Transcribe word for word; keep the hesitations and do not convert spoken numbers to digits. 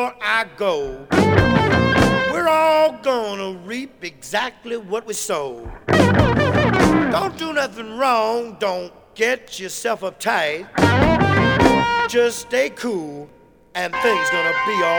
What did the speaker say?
I go, we're all gonna reap exactly what we sow. Don't do nothing wrong, don't get yourself uptight. Just stay cool and things gonna be all